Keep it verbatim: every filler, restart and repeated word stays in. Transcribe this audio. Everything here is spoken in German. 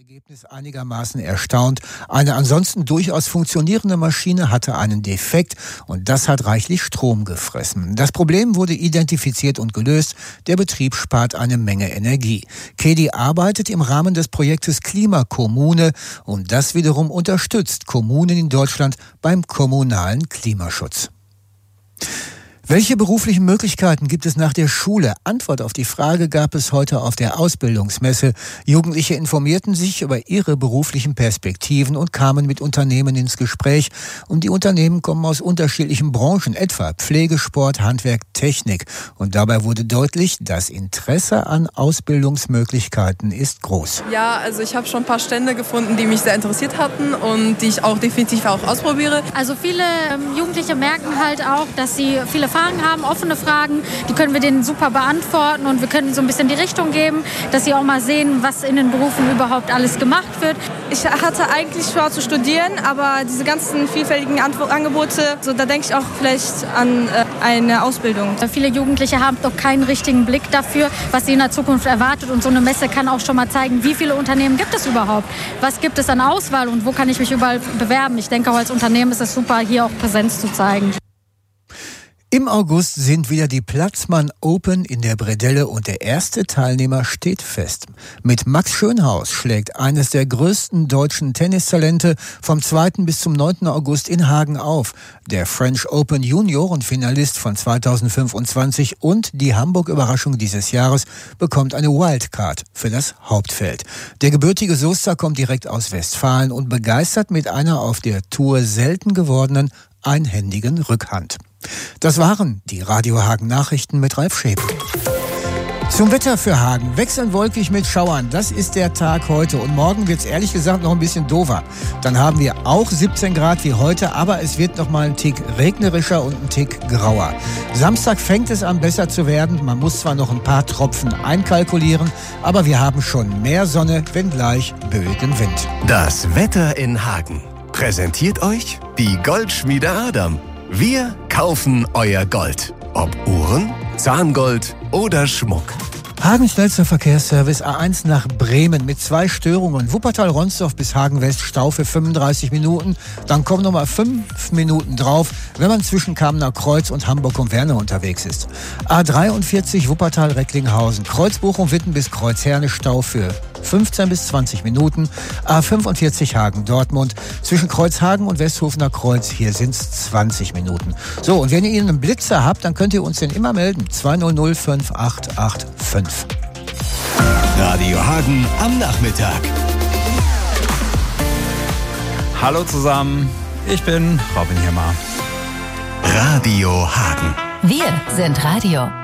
Ergebnis einigermaßen erstaunt. Eine ansonsten durchaus funktionierende Maschine hatte einen Defekt und das hat reichlich Strom gefressen. Das Problem wurde identifiziert und gelöst. Der Betrieb spart eine Menge Energie. Kedi arbeitet im Rahmen des Projektes Klimakommune und das wiederum unterstützt Kommunen in Deutschland beim kommunalen Klimaschutz. Welche beruflichen Möglichkeiten gibt es nach der Schule? Antwort auf die Frage gab es heute auf der Ausbildungsmesse. Jugendliche informierten sich über ihre beruflichen Perspektiven und kamen mit Unternehmen ins Gespräch. Und die Unternehmen kommen aus unterschiedlichen Branchen, etwa Pflege, Sport, Handwerk, Technik. Und dabei wurde deutlich, das Interesse an Ausbildungsmöglichkeiten ist groß. Ja, also ich habe schon ein paar Stände gefunden, die mich sehr interessiert hatten und die ich auch definitiv auch ausprobiere. Also viele ähm, Jugendliche merken halt auch, dass sie viele Fragen haben, offene Fragen, die können wir denen super beantworten und wir können so ein bisschen die Richtung geben, dass sie auch mal sehen, was in den Berufen überhaupt alles gemacht wird. Ich hatte eigentlich vor zu studieren, aber diese ganzen vielfältigen Antw- Angebote, so, da denke ich auch vielleicht an äh, eine Ausbildung. Viele Jugendliche haben doch keinen richtigen Blick dafür, was sie in der Zukunft erwartet und so eine Messe kann auch schon mal zeigen, wie viele Unternehmen gibt es überhaupt, was gibt es an Auswahl und wo kann ich mich überall bewerben. Ich denke auch als Unternehmen ist es super, hier auch Präsenz zu zeigen. Im August sind wieder die Platzmann Open in der Bredelle und der erste Teilnehmer steht fest. Mit Max Schönhaus schlägt eines der größten deutschen Tennistalente vom zweiten bis zum neunten August in Hagen auf. Der French Open Juniorenfinalist von zweitausendfünfundzwanzig und die Hamburg-Überraschung dieses Jahres bekommt eine Wildcard für das Hauptfeld. Der gebürtige Soester kommt direkt aus Westfalen und begeistert mit einer auf der Tour selten gewordenen einhändigen Rückhand. Das waren die Radio Hagen Nachrichten mit Ralf Schäpe. Zum Wetter für Hagen. Wechselnd wolkig mit Schauern. Das ist der Tag heute. Und morgen wird es ehrlich gesagt noch ein bisschen doofer. Dann haben wir auch siebzehn Grad wie heute, aber es wird noch mal ein Tick regnerischer und ein Tick grauer. Samstag fängt es an besser zu werden. Man muss zwar noch ein paar Tropfen einkalkulieren, aber wir haben schon mehr Sonne, wenngleich böigen Wind. Das Wetter in Hagen. Präsentiert euch die Goldschmiede Adam. Wir kaufen euer Gold. Ob Uhren, Zahngold oder Schmuck. Hagen schnellster Verkehrsservice A eins nach Bremen mit zwei Störungen. Wuppertal-Ronsdorf bis Hagen-West Stau für fünfunddreißig Minuten. Dann kommen nochmal fünf Minuten drauf, wenn man zwischen Kamener Kreuz und Hamburg und Werne unterwegs ist. A dreiundvierzig Wuppertal-Recklinghausen. Kreuz Bochum-Witten bis Kreuz Herne Stau für fünfzehn bis zwanzig Minuten. A fünfundvierzig Hagen-Dortmund. Zwischen Kreuzhagen und Westhofener Kreuz, hier sind es zwanzig Minuten. So, und wenn ihr einen Blitzer habt, dann könnt ihr uns den immer melden. zwei null null fünf acht acht fünf. Radio Hagen am Nachmittag. Hallo zusammen, ich bin Robin Himmer. Radio Hagen. Wir sind Radio.